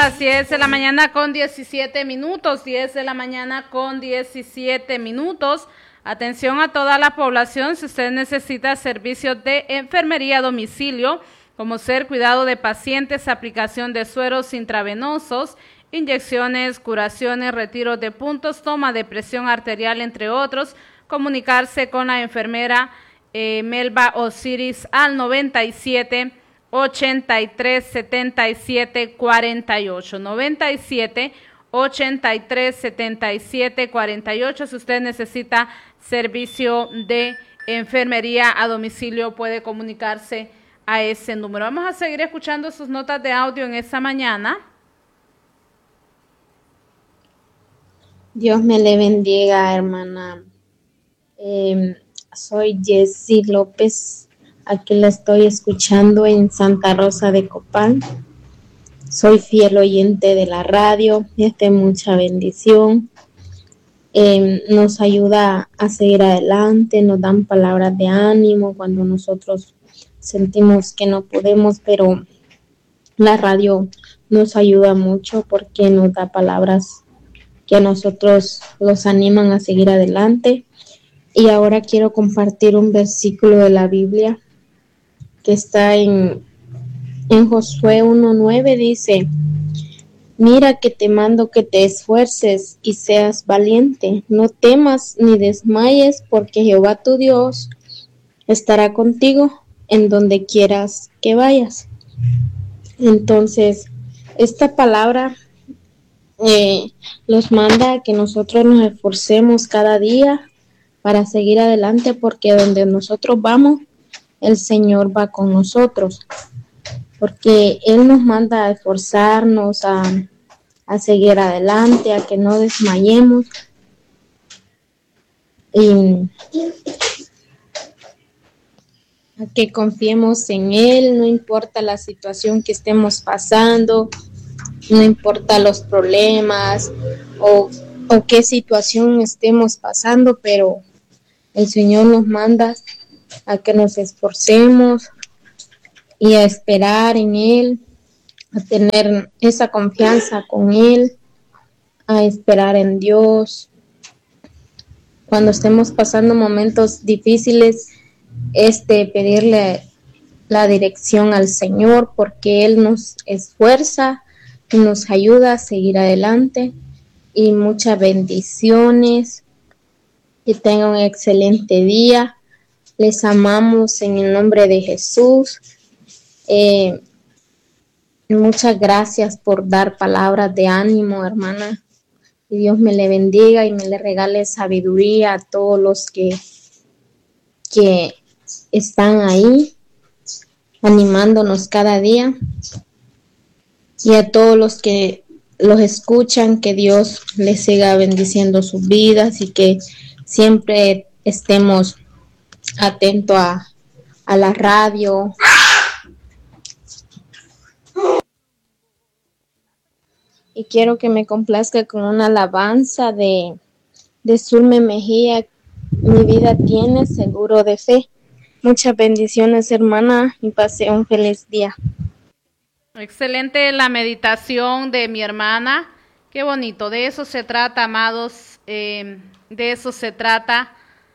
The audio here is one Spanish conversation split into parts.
las 10 de la mañana con 17 minutos, 10 de la mañana con 17 minutos. Atención a toda la población, si usted necesita servicios de enfermería a domicilio, como ser cuidado de pacientes, aplicación de sueros intravenosos, inyecciones, curaciones, retiros de puntos, toma de presión arterial, entre otros, comunicarse con la enfermera Melba Osiris al 97 83 77 48, 97 83 77 48. Si usted necesita servicio de enfermería a domicilio, puede comunicarse a ese número. Vamos a seguir escuchando sus notas de audio en esta mañana. Dios me le bendiga, hermana. Soy Jessy López. Aquí la estoy escuchando en Santa Rosa de Copán. Soy fiel oyente de la radio. Es de mucha bendición. Nos ayuda a seguir adelante, nos dan palabras de ánimo cuando nosotros sentimos que no podemos, pero la radio nos ayuda mucho porque nos da palabras que a nosotros los animan a seguir adelante. Y ahora quiero compartir un versículo de la Biblia que está en Josué 1:9, dice: mira que te mando que te esfuerces y seas valiente, no temas ni desmayes, porque Jehová tu Dios estará contigo en donde quieras que vayas. Entonces, esta palabra nos manda a que nosotros nos esforcemos cada día para seguir adelante, porque donde nosotros vamos, el Señor va con nosotros, porque Él nos manda a esforzarnos, a seguir adelante, a que no desmayemos y a que confiemos en Él, no importa la situación que estemos pasando, no importa los problemas o qué situación estemos pasando, pero el Señor nos manda a que nos esforcemos y a esperar en Él, a tener esa confianza con Él, a esperar en Dios. Cuando estemos pasando momentos difíciles, pedirle la dirección al Señor, porque Él nos esfuerza y nos ayuda a seguir adelante. Y muchas bendiciones. Que tengan un excelente día. Les amamos en el nombre de Jesús. Muchas gracias por dar palabras de ánimo, hermana. Y Dios me le bendiga y me le regale sabiduría a todos los que están ahí animándonos cada día. Y a todos los que los escuchan, que Dios les siga bendiciendo sus vidas y que siempre estemos atentos a la radio. Y quiero que me complazca con una alabanza de Zulme Mejía: mi vida tiene seguro de fe. Muchas bendiciones, hermana, y pase un feliz día. Excelente la meditación de mi hermana. Qué bonito. De eso se trata, amados. De eso se trata.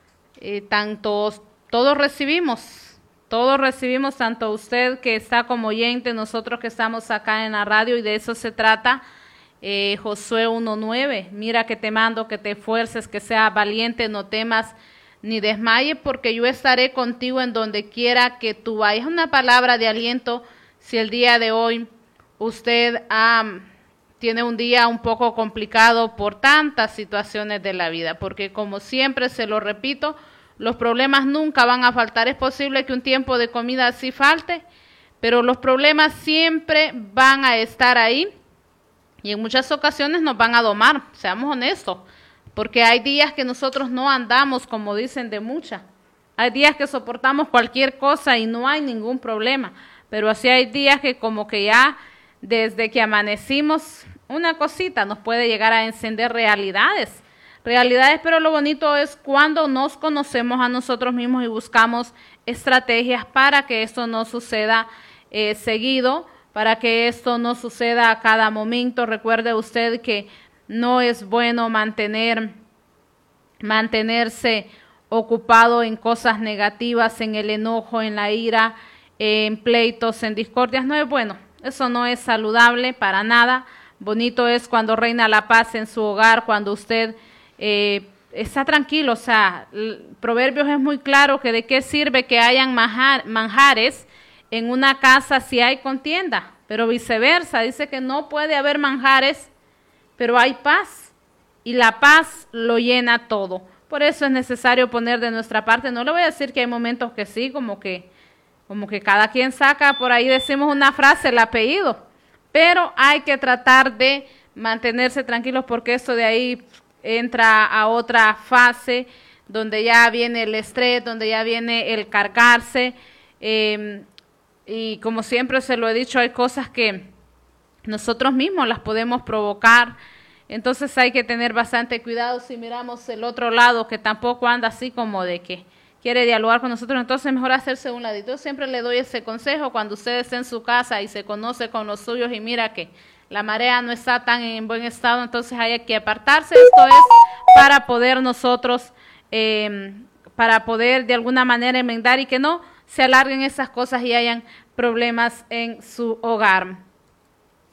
Todos recibimos, tanto usted que está como oyente, nosotros que estamos acá en la radio, y de eso se trata. Josué 1:9, mira que te mando que te esfuerces, que seas valiente, no temas ni desmayes, porque yo estaré contigo en donde quiera que tú vayas. Una palabra de aliento. Si el día de hoy usted tiene un día un poco complicado por tantas situaciones de la vida, porque como siempre se lo repito, los problemas nunca van a faltar. Es posible que un tiempo de comida sí falte, pero los problemas siempre van a estar ahí y en muchas ocasiones nos van a domar, seamos honestos, porque hay días que nosotros no andamos, como dicen, de mucha. Hay días que soportamos cualquier cosa y no hay ningún problema, pero así hay días que como que ya desde que amanecimos una cosita nos puede llegar a encender realidades, pero lo bonito es cuando nos conocemos a nosotros mismos y buscamos estrategias para que esto no suceda seguido, para que esto no suceda a cada momento. Recuerde usted que no es bueno mantenerse ocupado en cosas negativas, en el enojo, en la ira, en pleitos, en discordias. No es bueno, eso no es saludable para nada. Bonito es cuando reina la paz en su hogar, cuando usted está tranquilo. O sea, Proverbios es muy claro que de qué sirve que hayan manjares en una casa si hay contienda, pero viceversa, dice que no puede haber manjares, pero hay paz, y la paz lo llena todo. Por eso es necesario poner de nuestra parte. No le voy a decir que hay momentos que sí, como que cada quien saca, por ahí decimos una frase, el apellido, pero hay que tratar de mantenerse tranquilos, porque eso de ahí entra a otra fase donde ya viene el estrés, donde ya viene el cargarse, y como siempre se lo he dicho, hay cosas que nosotros mismos las podemos provocar. Entonces hay que tener bastante cuidado. Si miramos el otro lado que tampoco anda así como de que quiere dialogar con nosotros, entonces mejor hacerse un ladito. Yo siempre le doy ese consejo cuando usted esté en su casa y se conoce con los suyos y mira que la marea no está tan en buen estado, entonces hay que apartarse. Esto es para poder nosotros, para poder de alguna manera enmendar y que no se alarguen esas cosas y hayan problemas en su hogar.